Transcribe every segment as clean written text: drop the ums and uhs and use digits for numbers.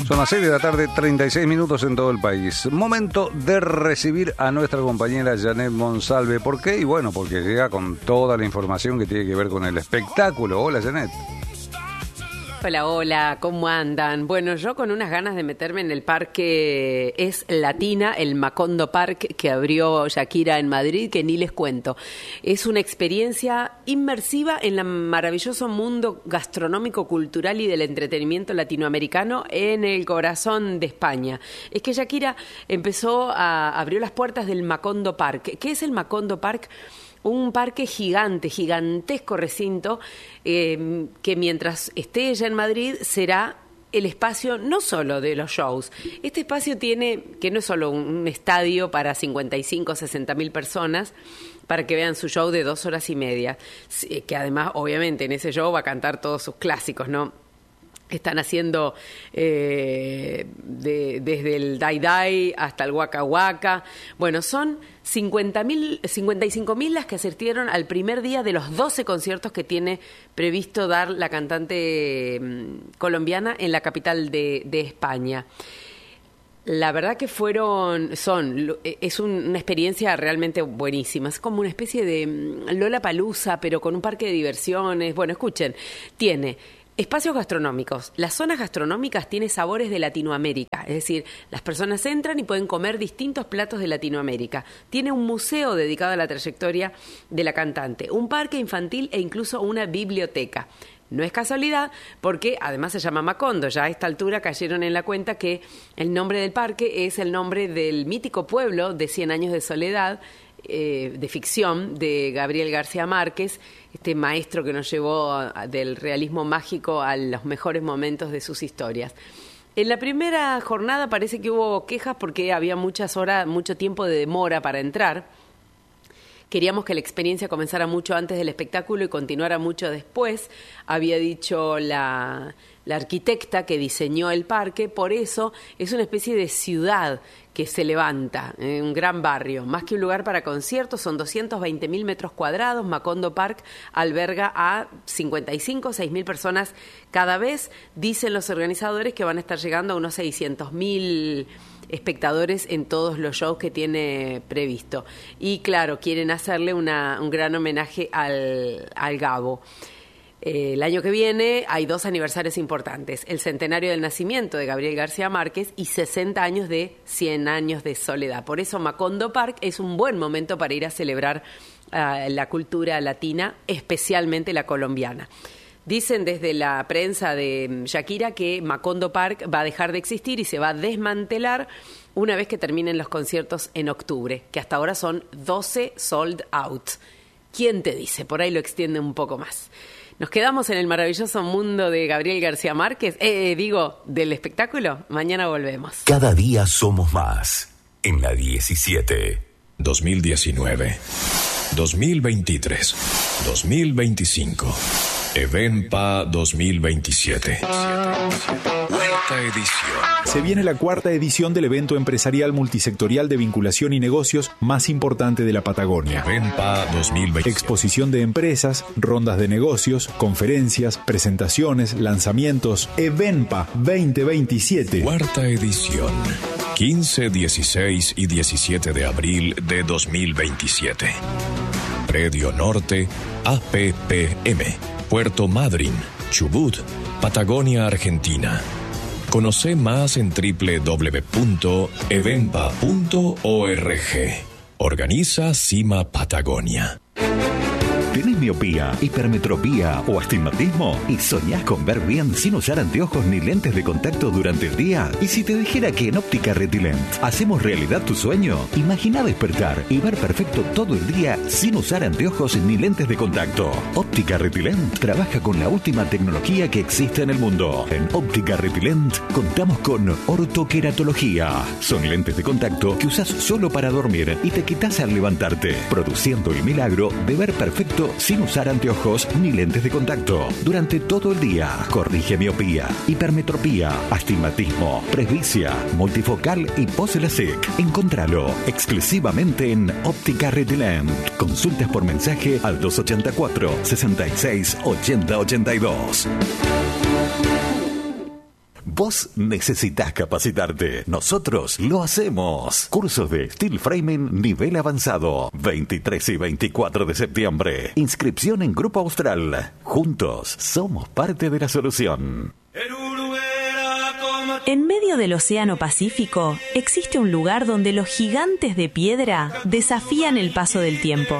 Son las 6 de la tarde, 36 minutos en todo el país. Momento de recibir a nuestra compañera Janet Monsalve. ¿Por qué? Y bueno, porque llega con toda la información que tiene que ver con el espectáculo. Hola, Janet. Hola, hola, ¿cómo andan? Bueno, yo con unas ganas de meterme en el parque Es Latina, el Macondo Park que abrió Shakira en Madrid, que ni les cuento. Es una experiencia inmersiva en el maravilloso mundo gastronómico, cultural y del entretenimiento latinoamericano en el corazón de España. Es que Shakira abrió las puertas del Macondo Park. ¿Qué es el Macondo Park? Un parque gigantesco recinto que mientras esté ella en Madrid será el espacio no solo de los shows. Este espacio tiene, que no es solo un estadio para 55 o 60 mil personas, para que vean su show de 2 horas y media, que además obviamente en ese show va a cantar todos sus clásicos, ¿no? Están haciendo desde el Dai Dai hasta el Waka Waka. Bueno, son 55.000 las que asistieron al primer día de los 12 conciertos que tiene previsto dar la cantante colombiana en la capital de España. La verdad que es una experiencia realmente buenísima. Es como una especie de Lollapalooza, pero con un parque de diversiones. Bueno, escuchen, tiene espacios gastronómicos. Las zonas gastronómicas tienen sabores de Latinoamérica, es decir, las personas entran y pueden comer distintos platos de Latinoamérica. Tiene un museo dedicado a la trayectoria de la cantante, un parque infantil e incluso una biblioteca. No es casualidad porque además se llama Macondo. Ya a esta altura cayeron en la cuenta que el nombre del parque es el nombre del mítico pueblo de 100 años de soledad, de ficción, de Gabriel García Márquez, este maestro que nos llevó del realismo mágico a los mejores momentos de sus historias. En la primera jornada parece que hubo quejas porque había mucho tiempo de demora para entrar. Queríamos que la experiencia comenzara mucho antes del espectáculo y continuara mucho después, había dicho la arquitecta que diseñó el parque. Por eso es una especie de ciudad que se levanta, un gran barrio. Más que un lugar para conciertos, son 220.000 metros cuadrados. Macondo Park alberga a 6.000 personas cada vez. Dicen los organizadores que van a estar llegando a unos 600.000 espectadores en todos los shows que tiene previsto. Y claro, quieren hacerle un gran homenaje al Gabo. El año que viene hay 2 aniversarios importantes: el centenario del nacimiento de Gabriel García Márquez y 60 años de 100 años de soledad. Por eso Macondo Park es un buen momento para ir a celebrar la cultura latina, especialmente la colombiana. Dicen desde la prensa de Shakira que Macondo Park va a dejar de existir y se va a desmantelar una vez que terminen los conciertos en octubre, que hasta ahora son 12 sold out. ¿Quién te dice? Por ahí lo extiende un poco más. Nos quedamos en el maravilloso mundo de Gabriel García Márquez, del espectáculo. Mañana volvemos. Cada día somos más. En la 17. 2019. 2023. 2025. Evenpa 2027. Cuarta edición. Se viene la 4ª edición del evento empresarial multisectorial de vinculación y negocios más importante de la Patagonia. Evenpa 2020. Exposición de empresas, rondas de negocios, conferencias, presentaciones, lanzamientos. Evenpa 2027. 4ª edición. 15, 16 y 17 de abril de 2027. Predio Norte, APPM. Puerto Madryn, Chubut, Patagonia, Argentina. Conoce más en www.evenpa.org. Organiza Cima Patagonia. ¿Tenés miopía, hipermetropía o astigmatismo? ¿Y soñás con ver bien sin usar anteojos ni lentes de contacto durante el día? ¿Y si te dijera que en Óptica Retilent hacemos realidad tu sueño? Imagina despertar y ver perfecto todo el día sin usar anteojos ni lentes de contacto. Óptica Retilent trabaja con la última tecnología que existe en el mundo. En Óptica Retilent contamos con ortoqueratología. Son lentes de contacto que usas solo para dormir y te quitas al levantarte, produciendo el milagro de ver perfecto sin usar anteojos ni lentes de contacto durante todo el día. Corrige miopía, hipermetropía, astigmatismo, presbicia, multifocal y post-LASIK. Encontralo exclusivamente en Óptica Retilent. Consultas por mensaje al 284 66 80 82. Vos necesitas capacitarte. Nosotros lo hacemos. Cursos de Steel Framing nivel avanzado. 23 y 24 de septiembre. Inscripción en Grupo Austral. Juntos somos parte de la solución. En medio del Océano Pacífico existe un lugar donde los gigantes de piedra desafían el paso del tiempo.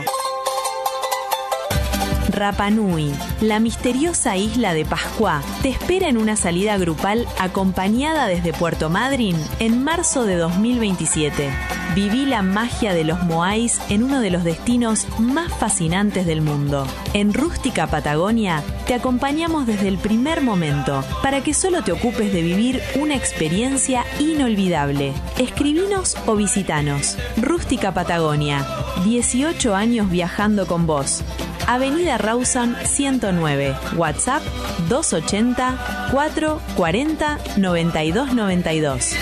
Rapa Nui, la misteriosa isla de Pascua, te espera en una salida grupal acompañada desde Puerto Madryn en marzo de 2027. Viví la magia de los Moais en uno de los destinos más fascinantes del mundo. En Rústica Patagonia te acompañamos desde el primer momento para que solo te ocupes de vivir una experiencia inolvidable. Escribinos o visitanos. Rústica Patagonia, 18 años viajando con vos. Avenida Rawson 109, WhatsApp 280 440 9292.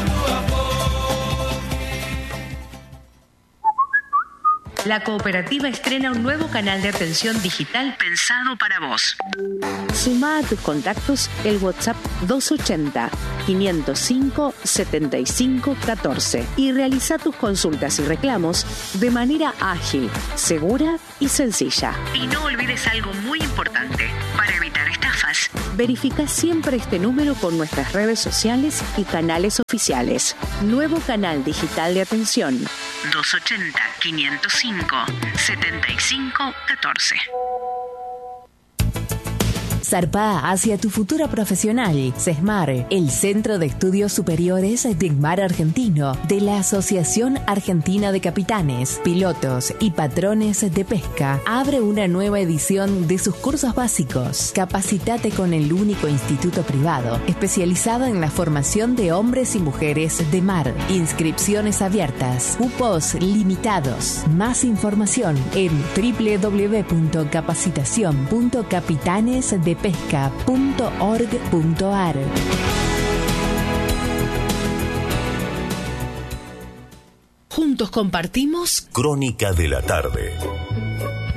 La cooperativa estrena un nuevo canal de atención digital pensado para vos. Sumá a tus contactos el WhatsApp 280 505 75 14 y realiza tus consultas y reclamos de manera ágil, segura y sencilla. Y no olvides algo muy importante para evitar estafas. Verifica siempre este número con nuestras redes sociales y canales oficiales. Nuevo canal digital de atención 280 505 75 14. Zarpá hacia tu futuro profesional. CESMAR, el Centro de Estudios Superiores del Mar Argentino, de la Asociación Argentina de Capitanes, Pilotos y Patrones de Pesca, abre una nueva edición de sus cursos básicos. Capacitate con el único instituto privado especializado en la formación de hombres y mujeres de mar. Inscripciones abiertas. Cupos limitados. Más información en www.capacitacion.capitanesdepesca.org.ar. Juntos compartimos Crónica de la tarde.